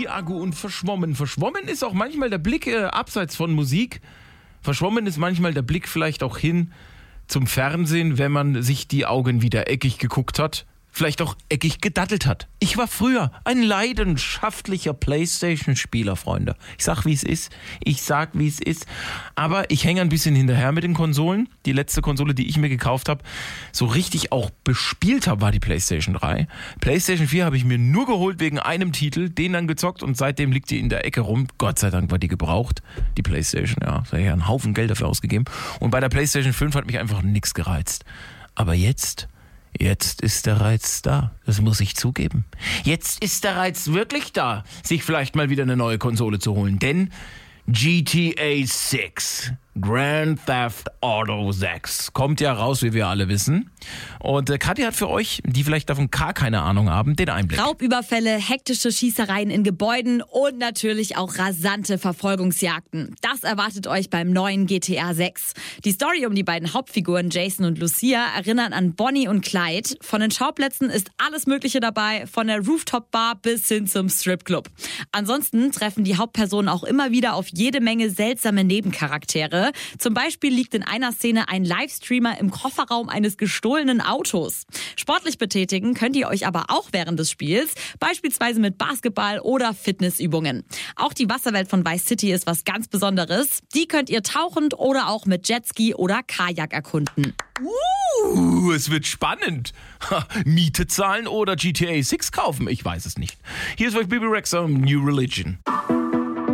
Chiago und verschwommen. Verschwommen ist auch manchmal der Blick abseits von Musik. Verschwommen ist manchmal der Blick vielleicht auch hin zum Fernsehen, wenn man sich die Augen wieder eckig geguckt hat. Vielleicht auch eckig gedattelt hat. Ich war früher ein leidenschaftlicher Playstation-Spieler, Freunde. Ich sag, wie es ist. Aber ich hänge ein bisschen hinterher mit den Konsolen. Die letzte Konsole, die ich mir gekauft habe, so richtig auch bespielt habe, war die Playstation 3. Playstation 4 habe ich mir nur geholt wegen einem Titel, den dann gezockt und seitdem liegt die in der Ecke rum. Gott sei Dank war die gebraucht, die Playstation. Ja, da habe ich einen Haufen Geld dafür ausgegeben. Und bei der Playstation 5 hat mich einfach nichts gereizt. Aber jetzt ist der Reiz da, das muss ich zugeben. Jetzt ist der Reiz wirklich da, sich vielleicht mal wieder eine neue Konsole zu holen. Denn GTA 6, Grand Theft Auto 6, kommt ja raus, wie wir alle wissen. Und Katja hat für euch, die vielleicht davon gar keine Ahnung haben, den Einblick. Raubüberfälle, hektische Schießereien in Gebäuden und natürlich auch rasante Verfolgungsjagden. Das erwartet euch beim neuen GTA 6. Die Story um die beiden Hauptfiguren Jason und Lucia erinnern an Bonnie und Clyde. Von den Schauplätzen ist alles Mögliche dabei, von der Rooftop-Bar bis hin zum Stripclub. Ansonsten treffen die Hauptpersonen auch immer wieder auf jede Menge seltsame Nebencharaktere. Zum Beispiel liegt in einer Szene ein Livestreamer im Kofferraum eines gestohlenen Autos. Sportlich betätigen könnt ihr euch aber auch während des Spiels, beispielsweise mit Basketball oder Fitnessübungen. Auch die Wasserwelt von Vice City ist was ganz Besonderes. Die könnt ihr tauchend oder auch mit Jetski oder Kajak erkunden. Es wird spannend. Miete zahlen oder GTA 6 kaufen? Ich weiß es nicht. Hier ist euch Bibi Rexha, New Religion.